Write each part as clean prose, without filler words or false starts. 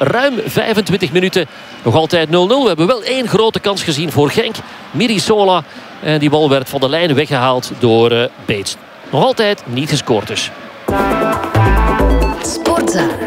ruim 25 minuten. Nog altijd 0-0. We hebben wel één grote kans gezien voor Genk. Mirisola. En die bal werd van de lijn weggehaald door Bates. Nog altijd niet gescoord dus. Sportza.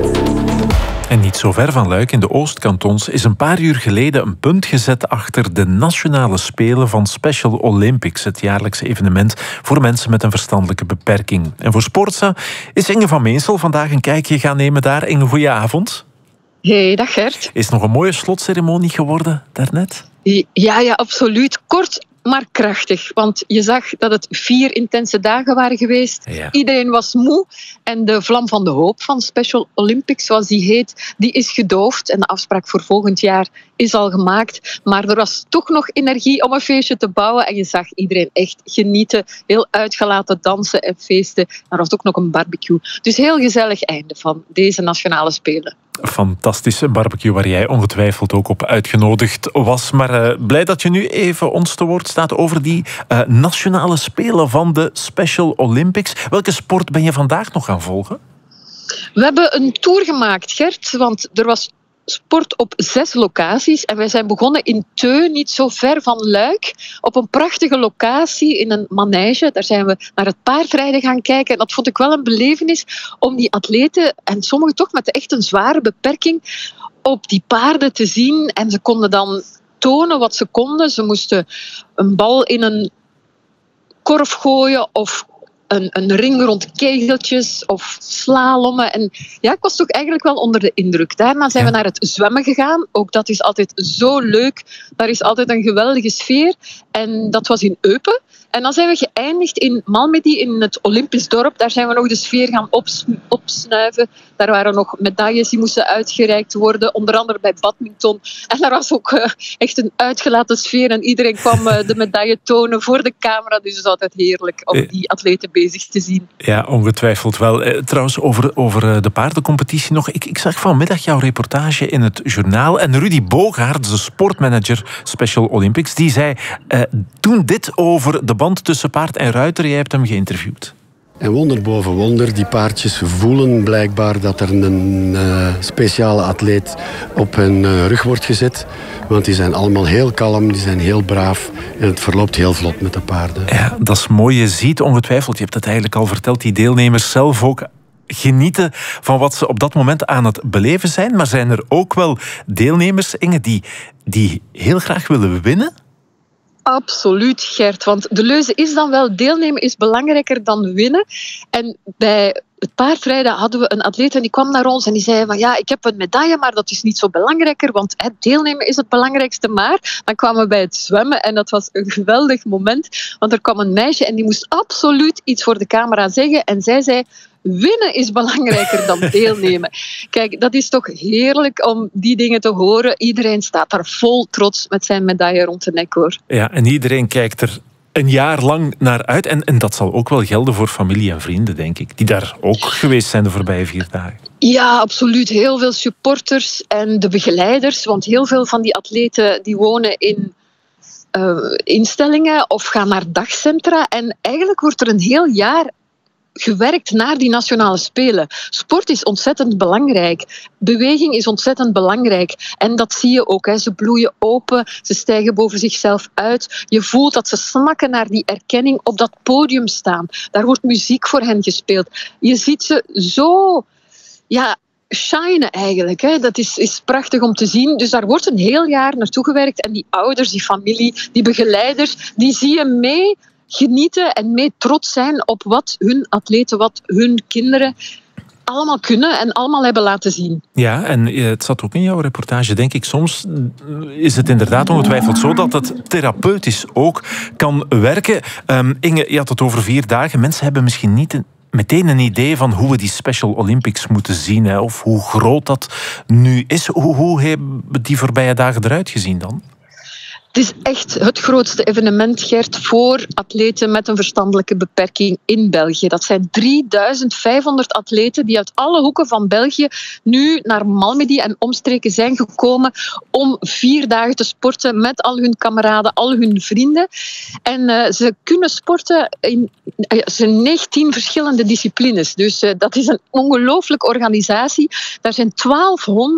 En niet zo ver van Luik in de Oostkantons is een paar uur geleden een punt gezet achter de Nationale Spelen van Special Olympics, het jaarlijkse evenement voor mensen met een verstandelijke beperking. En voor Sportza is Inge van Meensel vandaag een kijkje gaan nemen daar. Inge, goedenavond. Hey, dag Gert. Is het nog een mooie slotceremonie geworden daarnet? Ja, absoluut. Kort, maar krachtig. Want je zag dat het 4 intense dagen waren geweest. Ja. Iedereen was moe. En de vlam van de hoop van Special Olympics, zoals die heet, die is gedoofd. En de afspraak voor volgend jaar is al gemaakt. Maar er was toch nog energie om een feestje te bouwen. En je zag iedereen echt genieten. Heel uitgelaten dansen en feesten. Er was ook nog een barbecue. Dus heel gezellig einde van deze Nationale Spelen. Fantastische barbecue waar jij ongetwijfeld ook op uitgenodigd was. Maar blij dat je nu even ons te woord staat over die Nationale Spelen van de Special Olympics. Welke sport ben je vandaag nog gaan volgen? We hebben een tour gemaakt, Gert, want er was sport op 6 locaties. En wij zijn begonnen in Theu, niet zo ver van Luik, op een prachtige locatie in een manege. Daar zijn we naar het paardrijden gaan kijken. En dat vond ik wel een belevenis om die atleten, en sommigen toch met echt een zware beperking, op die paarden te zien. En ze konden dan tonen wat ze konden. Ze moesten een bal in een korf gooien of een ring rond kegeltjes of slalommen. En ja, ik was toch eigenlijk wel onder de indruk. Daarna zijn we naar het zwemmen gegaan. Ook dat is altijd zo leuk. Daar is altijd een geweldige sfeer. En dat was in Eupen. En dan zijn we geëindigd in Malmedy, in het Olympisch dorp. Daar zijn we nog de sfeer gaan opsnuiven. Daar waren nog medailles die moesten uitgereikt worden. Onder andere bij badminton. En daar was ook echt een uitgelaten sfeer. En iedereen kwam de medaille tonen voor de camera. Dus het is altijd heerlijk om die atleten bezig te zien. Ja, ongetwijfeld wel. Trouwens, over de paardencompetitie nog. Ik zag vanmiddag jouw reportage in het journaal. En Rudy Bogaerts, de sportmanager Special Olympics, die zei toen dit over de band tussen paard en ruiter. Jij hebt hem geïnterviewd. En wonder boven wonder, die paardjes voelen blijkbaar dat er een speciale atleet op hun rug wordt gezet. Want die zijn allemaal heel kalm, die zijn heel braaf. En het verloopt heel vlot met de paarden. Ja, dat is mooi. Je ziet ongetwijfeld, je hebt het eigenlijk al verteld, die deelnemers zelf ook genieten van wat ze op dat moment aan het beleven zijn. Maar zijn er ook wel deelnemers, Inge, die heel graag willen winnen? Absoluut, Gert. Want de leuze is dan wel, deelnemen is belangrijker dan winnen. En bij het paardrijden hadden we een atleet en die kwam naar ons en die zei van ja, ik heb een medaille, maar dat is niet zo belangrijker, want deelnemen is het belangrijkste. Maar dan kwamen we bij het zwemmen en dat was een geweldig moment, want er kwam een meisje en die moest absoluut iets voor de camera zeggen en zij zei: winnen is belangrijker dan deelnemen. Kijk, dat is toch heerlijk om die dingen te horen. Iedereen staat daar vol trots met zijn medaille rond de nek, hoor. Ja, en iedereen kijkt er een jaar lang naar uit. En dat zal ook wel gelden voor familie en vrienden, denk ik. Die daar ook geweest zijn de voorbije 4 dagen. Ja, absoluut. Heel veel supporters en de begeleiders. Want heel veel van die atleten die wonen in instellingen of gaan naar dagcentra. En eigenlijk wordt er een heel jaar gewerkt naar die Nationale Spelen. Sport is ontzettend belangrijk. Beweging is ontzettend belangrijk. En dat zie je ook. Hè. Ze bloeien open, ze stijgen boven zichzelf uit. Je voelt dat ze snakken naar die erkenning, op dat podium staan. Daar wordt muziek voor hen gespeeld. Je ziet ze zo shinen eigenlijk. Hè. Dat is prachtig om te zien. Dus daar wordt een heel jaar naartoe gewerkt. En die ouders, die familie, die begeleiders, die zie je mee genieten en mee trots zijn op wat hun atleten, wat hun kinderen allemaal kunnen en allemaal hebben laten zien. Ja, en het zat ook in jouw reportage, denk ik. Soms is het inderdaad ongetwijfeld zo dat het therapeutisch ook kan werken. Inge, je had het over 4 dagen. Mensen hebben misschien niet meteen een idee van hoe we die Special Olympics moeten zien, hè, of hoe groot dat nu is. Hoe hebben die voorbije dagen eruit gezien dan? Het is echt het grootste evenement, Gert, voor atleten met een verstandelijke beperking in België. Dat zijn 3500 atleten die uit alle hoeken van België nu naar Malmedy en omstreken zijn gekomen om 4 dagen te sporten met al hun kameraden, al hun vrienden. En ze kunnen sporten in 19 verschillende disciplines. Dus dat is een ongelooflijke organisatie. Daar zijn 1200